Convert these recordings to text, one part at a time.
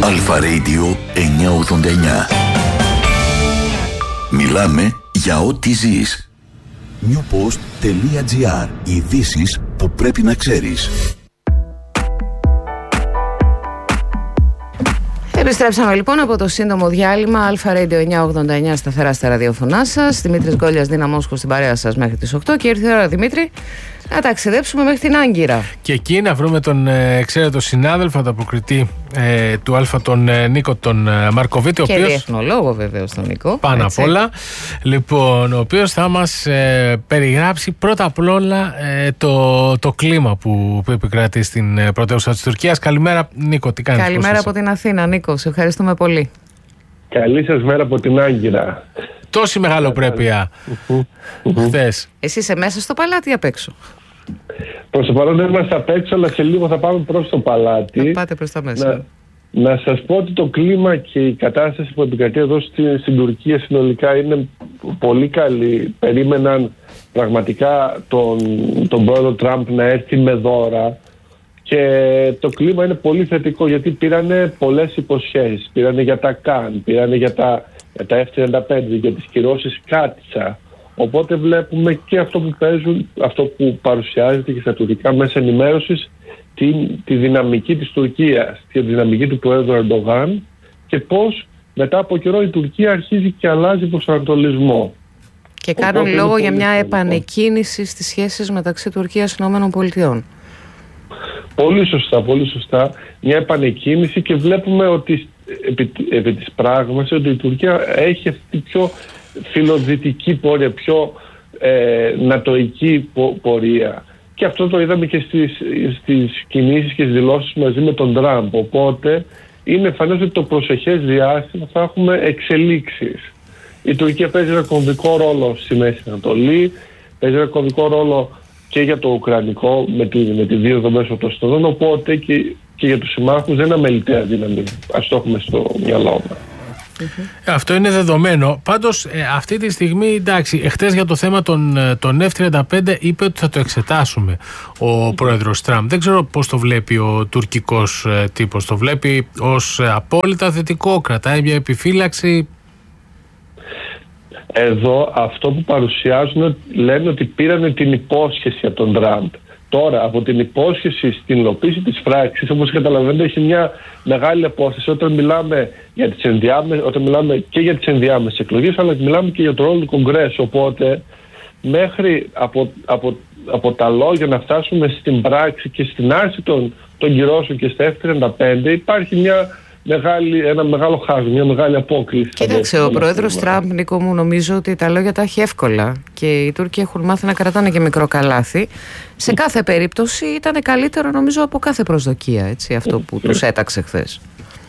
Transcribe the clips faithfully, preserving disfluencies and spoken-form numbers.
Αλφα Radio εννιακόσια ογδόντα εννιά. Μιλάμε για ό,τι ζεις. newpost.gr. Ειδήσεις που πρέπει να ξέρεις. Επιστρέψαμε λοιπόν από το σύντομο διάλειμμα. Αλφα Radio εννιακόσια ογδόντα εννιά σταθερά στα ραδιοφωνά σας. Δημήτρης Γκόλιας, Δίνα Μόσχο στην παρέα σας μέχρι τις οκτώ. Και ήρθε η ώρα, Δημήτρη, να ταξιδέψουμε μέχρι την Άγκυρα. Και εκεί να βρούμε τον ε, εξαίρετο συνάδελφο, ανταποκριτή ε, του Αλφα, τον ε, Νίκο τον ε, Μαρκοβίτη. Και οποίος, διεθνολόγο βεβαίως τον Νίκο. Πάνω απ' όλα. Λοιπόν, ο οποίος θα μας ε, περιγράψει πρώτα απ' όλα ε, το, το κλίμα που, που επικρατεί στην ε, πρωτεύουσα της Τουρκίας. Καλημέρα, Νίκο, τι κάνεις? Καλημέρα από την Αθήνα, Νίκο. Σε ευχαριστούμε πολύ. Καλή σας μέρα από την Άγκυρα. Τόση μεγαλοπρέπεια χθες. Εσύ είσαι μέσα στο παλάτι ή απ' έξω? Προς το παρόν δεν είμαστε απ' έξω, αλλά σε λίγο θα πάμε προς το παλάτι. Να πάτε προς τα μέσα. Να, να σας πω ότι το κλίμα και η κατάσταση που επικρατεί εδώ στην, στην Τουρκία συνολικά είναι πολύ καλή. Περίμεναν πραγματικά τον, τον πρόεδρο Τραμπ να έρθει με δώρα. Και το κλίμα είναι πολύ θετικό, γιατί πήρανε πολλές υποσχέσεις. Πήρανε για τα Καν, πήρανε για τα, για τα εφ τριάντα πέντε, για τις κυρώσεις Κάτσα. Οπότε βλέπουμε και αυτό που παίζουν, αυτό που παρουσιάζεται και στα τουρκικά μέσα ενημέρωσης, τη, τη δυναμική της Τουρκίας, τη δυναμική του πρόεδρου Ερντογάν, και πώς μετά από καιρό η Τουρκία αρχίζει και αλλάζει προσανατολισμό. Και κάνουν Οπότε λόγο για μια θετικό. επανεκκίνηση στις σχέσεις μεταξύ Τουρκίας και ΗΠΑ. Πολύ σωστά, πολύ σωστά. Μια επανεκκίνηση, και βλέπουμε ότι επί, επί της πράγματος ότι η Τουρκία έχει αυτή την πιο φιλοδυτική πορεία, πιο ε, νατοϊκή πορεία. Και αυτό το είδαμε και στις, στις κινήσεις και στις δηλώσεις μαζί με τον Τραμπ. Οπότε είναι φανές ότι το προσεχές διάστημα θα έχουμε εξελίξεις. Η Τουρκία παίζει ένα κομβικό ρόλο στη Μέση Ανατολή, παίζει ένα κομβικό ρόλο και για το Ουκρανικό με τη, με τη δίωδο μέσω των στοδών, οπότε και, και για τους συμμάχους δεν είναι αμεληταία δύναμη. Ας το έχουμε στο μυαλό μας. Mm-hmm. Αυτό είναι δεδομένο. Πάντως ε, αυτή τη στιγμή, εντάξει, εχθές για το θέμα των, των εφ τριάντα πέντε είπε ότι θα το εξετάσουμε ο πρόεδρος Τραμπ. Δεν ξέρω πώς το βλέπει ο τουρκικός ε, τύπος. Το βλέπει ως ε, απόλυτα θετικό, κρατάει μια επιφύλαξη? Εδώ αυτό που παρουσιάζουν λένε ότι πήραν την υπόσχεση από τον Τραμπ. Τώρα από την υπόσχεση στην υλοποίηση της πράξης, όπως καταλαβαίνετε, έχει μια μεγάλη απόσταση όταν μιλάμε, για τις ενδιάμεσες, όταν μιλάμε και για τις ενδιάμεσες εκλογές, αλλά μιλάμε και για το ρόλο του Κογκρέσου. Οπότε μέχρι από, από, από τα λόγια να φτάσουμε στην πράξη και στην άρση των, των κυρώσεων και στα εφ τριάντα πέντε υπάρχει μια Μεγάλη, ένα μεγάλο χάσμα, μια μεγάλη απόκληση. Κοίταξε, ο πρόεδρος Τραμπ, Νίκο μου, νομίζω ότι τα λόγια τα έχει εύκολα και οι Τούρκοι έχουν μάθει να κρατάνε και μικρό καλάθι. Σε κάθε περίπτωση ήταν καλύτερο, νομίζω, από κάθε προσδοκία, έτσι, αυτό που τους έταξε χθες.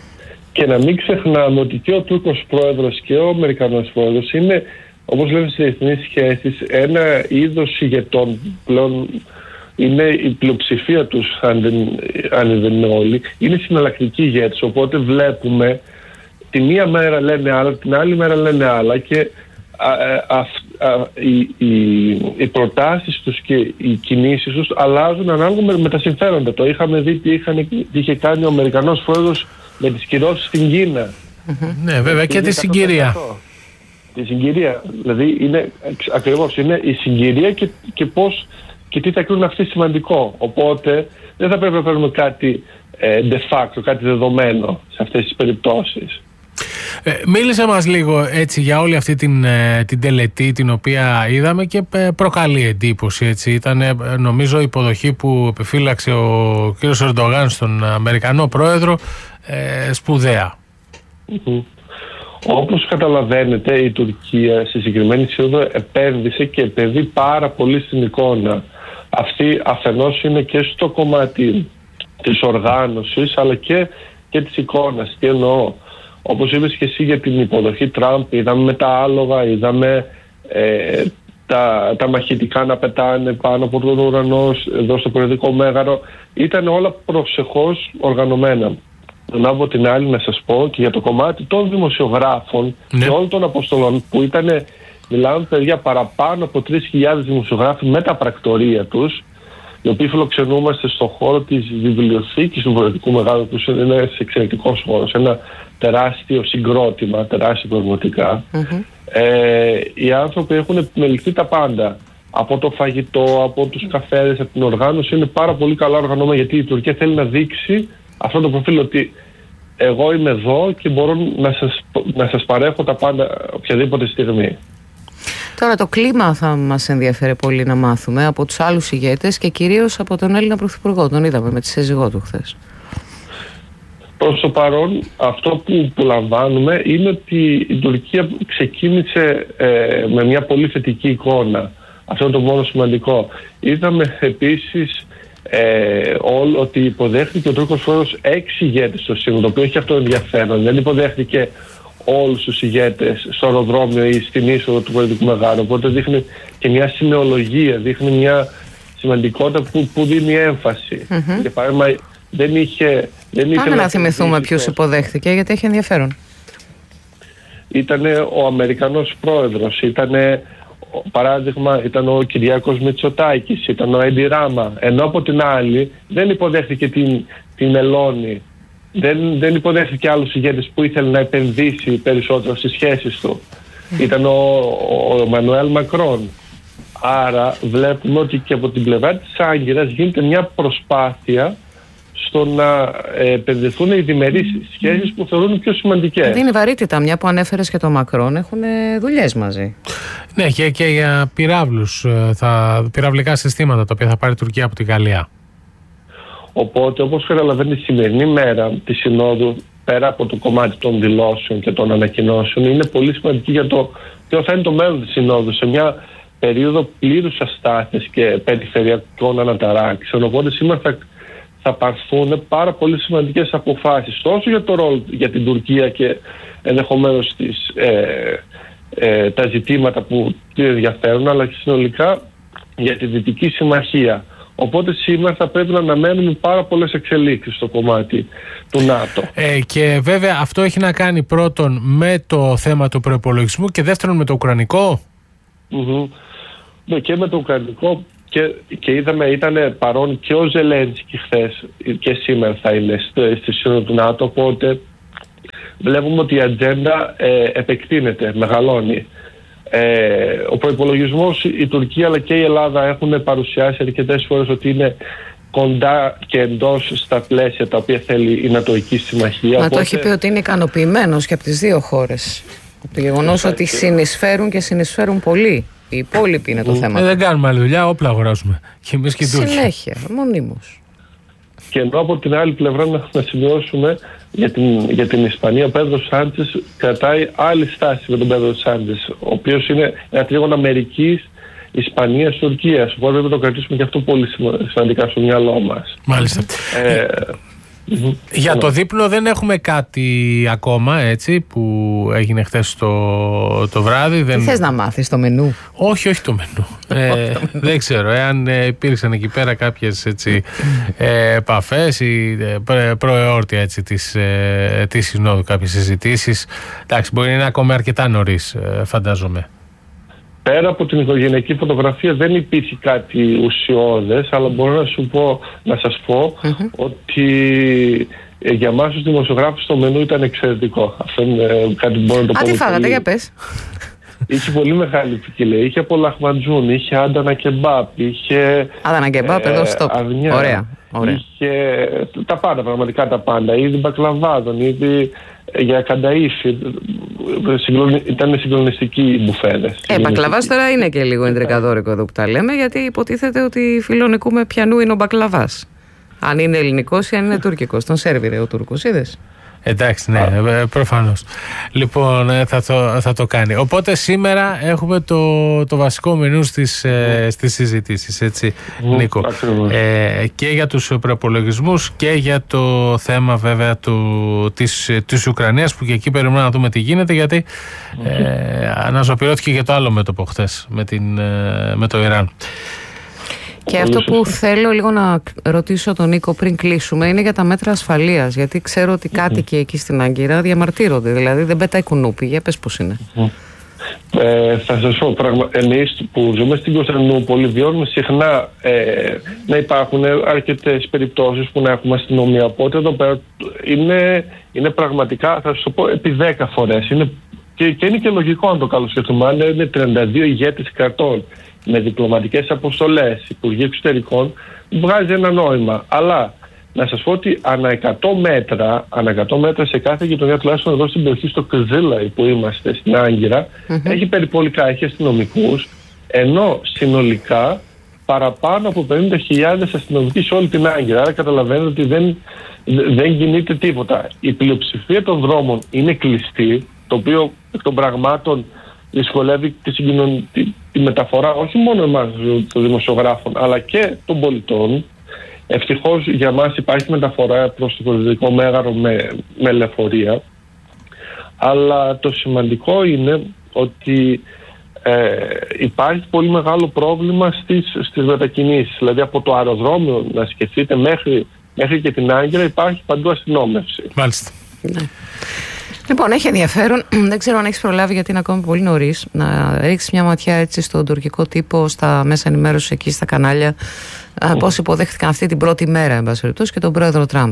Και να μην ξεχνάμε ότι και ο Τούρκος πρόεδρος και ο Αμερικανός πρόεδρος είναι, όπως λέμε στις διεθνείς σχέσεις, ένα είδος ηγετών πλέον. Είναι η πλειοψηφία τους, αν δεν, αν δεν είναι όλοι, είναι συναλλακτικοί ηγέτες. Οπότε βλέπουμε τη μία μέρα λένε άλλα, την άλλη μέρα λένε άλλα, και α, α, α, οι, οι, οι προτάσεις τους και οι κινήσεις τους αλλάζουν ανάλογα με, με τα συμφέροντα. Το είχαμε δει τι, είχαν, τι είχε κάνει ο Αμερικανός πρόεδρος με τις κυρώσεις στην Κίνα. Mm-hmm. Ναι, βέβαια, και τη συγκυρία. Τη συγκυρία. Δηλαδή είναι ακριβώς είναι η συγκυρία και, και πώς και τι θα κρίνουν αυτοί σημαντικό. Οπότε δεν θα πρέπει να παίρνουμε κάτι ε, de facto, κάτι δεδομένο σε αυτές τις περιπτώσεις. Ε, μίλησε μας λίγο έτσι για όλη αυτή την, ε, την τελετή την οποία είδαμε και ε, προκαλεί εντύπωση, έτσι. Ήταν ε, νομίζω η υποδοχή που επιφύλαξε ο κ. Ερντογάν στον Αμερικανό πρόεδρο ε, σπουδαία. Mm-hmm. Όπως καταλαβαίνετε, η Τουρκία στη συγκεκριμένη σύνοδο επένδυσε και επενδύει πάρα πολύ στην εικόνα. Αυτή αφενός είναι και στο κομμάτι της οργάνωσης, αλλά και, και της εικόνας. Τι εννοώ? Όπως είπες και εσύ για την υποδοχή Τραμπ, είδαμε με τα άλογα, είδαμε ε, τα, τα μαχητικά να πετάνε πάνω από τον ουρανό εδώ στο Προεδρικό Μέγαρο. Ήταν όλα προσεχώς οργανωμένα. Να από την άλλη να σας πω και για το κομμάτι των δημοσιογράφων, ναι, και όλων των αποστολών που ήταν, μιλάμε παιδιά, παραπάνω από τρεις χιλιάδες δημοσιογράφοι με τα πρακτορία τους. οι οποίοι φιλοξενούμαστε στον χώρο της βιβλιοθήκης του Βορειοδυτικού Μεγάδου, που είναι ένας εξαιρετικός χώρος, ένα τεράστιο συγκρότημα, τεράστιο πραγματικά. Mm-hmm. Ε, οι άνθρωποι έχουν επιμεληθεί τα πάντα. Από το φαγητό, από τους καφέδες, από την οργάνωση. Είναι πάρα πολύ καλά οργανωμένο, γιατί η Τουρκία θέλει να δείξει αυτό το προφίλ, ότι εγώ είμαι εδώ και μπορώ να σας, να σας παρέχω τα πάντα οποιαδήποτε στιγμή. Τώρα το κλίμα θα μας ενδιαφέρει πολύ να μάθουμε από τους άλλους ηγέτες και κυρίως από τον Έλληνα Πρωθυπουργό. Τον είδαμε με τη σύζυγό του χθες. Προς το παρόν, αυτό που, που λαμβάνουμε είναι ότι η Τουρκία ξεκίνησε ε, με μια πολύ θετική εικόνα. Αυτό είναι το μόνο σημαντικό. Είδαμε επίσης ε, όλο, ότι υποδέχτηκε ο Τούρκος πρόεδρος έξι ηγέτες στο Σύνοδο, το οποίο έχει αυτό ενδιαφέρον. Δεν υποδέχτηκε όλους τους ηγέτες στο αεροδρόμιο ή στην είσοδο του Βορειοδυτικού Μεγάρου. Οπότε δείχνει και μια σημεολογία, δείχνει μια σημαντικότητα που, που δίνει έμφαση. Mm-hmm. Για παράδειγμα, δεν είχε. Δεν Πάμε να θυμηθούμε ποιος υποδέχτηκε, γιατί έχει ενδιαφέρον. Ήτανε ο Αμερικανός πρόεδρος, ήτανε, παράδειγμα, ήταν ο Κυριάκος Μητσοτάκης, ήταν ο Έντι Ράμα. Ενώ από την άλλη δεν υποδέχτηκε την, την Μελώνη. Δεν, δεν υποδέχτηκε άλλους ηγέτες που ήθελε να επενδύσει περισσότερο στις σχέσεις του. Mm. Ήταν ο, ο Μανουέλ Μακρόν. Άρα βλέπουμε ότι και από την πλευρά της Άγκυρας γίνεται μια προσπάθεια στο να επενδυθούν οι διμερείς σχέσεις που θεωρούν πιο σημαντικές. Δίνει βαρύτητα, μια που ανέφερες και το Μακρόν, έχουν δουλειές μαζί. Ναι, και, και για πυράβλους, θα, πυραυλικά συστήματα τα οποία θα πάρει η Τουρκία από τη Γαλλία. Οπότε, όπως καταλαβαίνει, η σημερινή μέρα της Συνόδου, πέρα από το κομμάτι των δηλώσεων και των ανακοινώσεων, είναι πολύ σημαντική για το ποιο θα είναι το μέλλον της Συνόδου σε μια περίοδο πλήρους αστάθειας και περιφερειακών αναταράξεων. Οπότε σήμερα θα, θα πάρθουν πάρα πολύ σημαντικές αποφάσεις, τόσο για το ρόλο για την Τουρκία και ενδεχομένως τις, ε, ε, τα ζητήματα που την ενδιαφέρουν, αλλά και συνολικά για τη Δυτική Συμμαχία. Οπότε σήμερα θα πρέπει να αναμένουμε πάρα πολλές εξελίξεις στο κομμάτι του ΝΑΤΟ. Ε, και βέβαια αυτό έχει να κάνει πρώτον με το θέμα του προϋπολογισμού και δεύτερον με το Ουκρανικό. Mm-hmm. Ναι, και με το Ουκρανικό και, και είδαμε, ήταν παρόν και ο Ζελένσκι χθες και σήμερα θα είναι στη Σύνοδο του ΝΑΤΟ, οπότε βλέπουμε ότι η ατζέντα ε, επεκτείνεται, μεγαλώνει. Ε, ο προϋπολογισμός, η Τουρκία αλλά και η Ελλάδα έχουν παρουσιάσει αρκετές φορές ότι είναι κοντά και εντός στα πλαίσια τα οποία θέλει η Νατοϊκή Συμμαχία. Μα οπότε... το έχει πει ότι είναι ικανοποιημένος και από τις δύο χώρες. Από το γεγονός ότι συνεισφέρουν και συνεισφέρουν πολύ. Οι υπόλοιποι είναι το mm. θέμα. Ε, δεν κάνουμε άλλη δουλειά, όπλα αγοράζουμε. Και εμείς και οι Τούρκοι. Συνέχεια, μονίμως. Και ενώ από την άλλη πλευρά να, να σημειώσουμε για την, για την Ισπανία, ο Πέδρο Σάντσες κρατάει άλλη στάση με τον Πέδρο Σάντσες, ο οποίος είναι ένα τρίγωνο Αμερικής, Ισπανίας, Τουρκίας. Οπότε πρέπει να το κρατήσουμε και αυτό πολύ σημαντικά στο μυαλό μας. Μάλιστα. Ε, Mm-hmm. Για yeah. το δείπνο δεν έχουμε κάτι ακόμα, έτσι, που έγινε χθες το, το βράδυ. Τι δεν... θες να μάθεις, το μενού? Όχι, όχι το μενού. ε, δεν ξέρω, εάν ε, υπήρξαν εκεί πέρα κάποιες έτσι, ε, επαφές ή ε, προεόρτια έτσι, της, ε, της Συνόδου, κάποιες συζητήσεις. Εντάξει, μπορεί να είναι ακόμα αρκετά νωρίς, ε, φαντάζομαι. Πέρα από την οικογενειακή φωτογραφία δεν υπήρχε κάτι ουσιώδες, αλλά μπορώ να σου πω, να σας πω mm-hmm. ότι για εμάς τους δημοσιογράφους το μενού ήταν εξαιρετικό. Αυτό είναι κάτι που μπορώ να το πω. Α, τι φάγατε, πολύ... για πες. Είχε πολύ μεγάλη ποικιλία. Είχε από λαχμαντζούν, είχε άντανα κεμπάπ, είχε... Άντανα κεμπάπ, ε, εδώ στοπ. Αρνιά, ωραία, ωραία. Είχε τα πάντα, πραγματικά τα πάντα. Είδη μπακλαβάδων, είδη... για κανταΐφι, ήταν συγκλονιστικοί οι μπουφέδες. Ε, μπακλαβάς τώρα είναι και λίγο εντρικαδόρικο εδώ που τα λέμε, γιατί υποτίθεται ότι φιλονικούμε ποιανού είναι ο μπακλαβάς. Αν είναι ελληνικός ή αν είναι τουρκικός. Τον σέρβιρε ο Τούρκος, είδες. Εντάξει, ναι, προφανώς. Λοιπόν, θα το, θα το κάνει. Οπότε σήμερα έχουμε το, το βασικό μενού στις, ε, στις συζητήσεις, έτσι, mm, Νίκο. Ε, και για τους προπολογισμούς και για το θέμα βέβαια του, της, της Ουκρανίας, που και εκεί περιμένουμε να δούμε τι γίνεται, γιατί ε, αναζωπηρώθηκε και το άλλο μέτωπο χθες με, την, ε, με το Ιράν. Και αυτό που θέλω λίγο να ρωτήσω τον Νίκο πριν κλείσουμε είναι για τα μέτρα ασφαλείας. Γιατί ξέρω ότι κάτοικοι εκεί στην Άγκυρα διαμαρτύρονται. Δηλαδή δεν πετάει κουνούπι. Για πες πώς είναι. Ε, θα σας πω, πραγμα... εμείς που ζούμε στην Κωνσταντινούπολη βιώνουμε συχνά ε, να υπάρχουν αρκετές περιπτώσεις που να έχουμε αστυνομία. Οπότε εδώ πέρα είναι, είναι πραγματικά, θα σας το πω, επί δέκα φορές. Είναι, και, και είναι και λογικό αν το καλοσκεφτούμε. Αν είναι τριάντα δύο ηγέτες κρατών με διπλωματικές αποστολές, υπουργοί εξωτερικών, βγάζει ένα νόημα. Αλλά να σας πω ότι ανά εκατό μέτρα, ανά εκατό μέτρα σε κάθε γειτονιά, τουλάχιστον εδώ στην περιοχή στο Κζίλαη που είμαστε, στην Άγκυρα, mm-hmm. έχει περιπολικά, έχει αστυνομικούς, ενώ συνολικά παραπάνω από πενήντα χιλιάδες αστυνομικοί σε όλη την Άγκυρα. Άρα καταλαβαίνετε ότι δεν, δεν κινείται τίποτα. Η πλειοψηφία των δρόμων είναι κλειστή, το οποίο εκ των πραγμάτων δυσκολεύει τη, συγκοινων... τη, τη μεταφορά όχι μόνο εμάς των δημοσιογράφων, αλλά και των πολιτών. Ευτυχώς για μας υπάρχει μεταφορά προς το Κορινθικό Μέγαρο με, με λεωφορεία, αλλά το σημαντικό είναι ότι ε, υπάρχει πολύ μεγάλο πρόβλημα στις, στις μετακινήσεις. Δηλαδή από το αεροδρόμιο, να σκεφτείτε, μέχρι, μέχρι και την Άγκυρα υπάρχει παντού αστυνόμευση. Μάλιστα. Ναι. Λοιπόν, έχει ενδιαφέρον. Δεν ξέρω αν έχεις προλάβει, γιατί είναι ακόμα πολύ νωρίς, να ρίξεις μια ματιά έτσι στον τουρκικό τύπο, στα μέσα ενημέρωση εκεί, στα κανάλια, mm. πώς υποδέχτηκαν αυτή την πρώτη μέρα, εν πάση περιπτώσει, και τον πρόεδρο Τραμπ.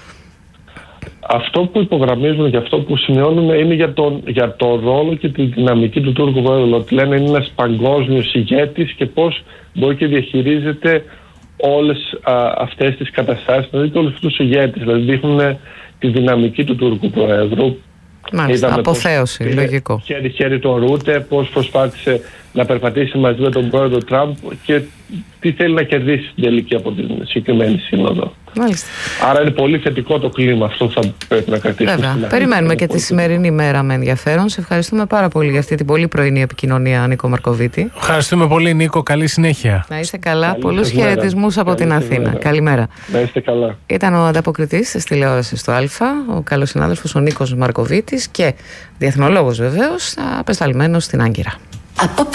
Αυτό που υπογραμμίζουν και αυτό που σημειώνουν είναι για τον, για τον ρόλο και τη δυναμική του Τούρκου πρόεδρου. Ότι λένε είναι ένας παγκόσμιος ηγέτης και πώς μπορεί και διαχειρίζεται όλες α, αυτές τις καταστάσεις, δηλαδή και όλους αυτούς τους ηγέτες. Δηλαδή δείχνουν τη δυναμική του Τούρκου πρόεδρου. Μάλιστα, αποθέωση, πώς, λογικό. Χέρι-χέρι τον Ρούτε, πώς προσπάθησε να περπατήσει μαζί με τον πρόεδρο Τραμπ και τι θέλει να κερδίσει στην τελική από την συγκεκριμένη σύνοδο. Μάλιστα. Άρα είναι πολύ θετικό το κλίμα, αυτό θα πρέπει να κρατήσουμε. Βέβαια. Περιμένουμε και τη σημερινή μέρα με ενδιαφέρον. Σε ευχαριστούμε πάρα πολύ για αυτή την πολύ πρωινή επικοινωνία, Νίκο Μαρκοβίτη. Ευχαριστούμε πολύ, Νίκο. Καλή συνέχεια. Να είστε καλά. Πολλούς χαιρετισμούς από την Αθήνα. Μέρα. Καλημέρα. Να είστε καλά. Ήταν ο ανταποκριτής της τηλεόρασης στο Α, ο καλός συνάδελφος ο Νίκος Μαρκοβίτης και διεθνολόγος βεβαίως, απεσταλμένος στην Άγκυρα. Απόψε.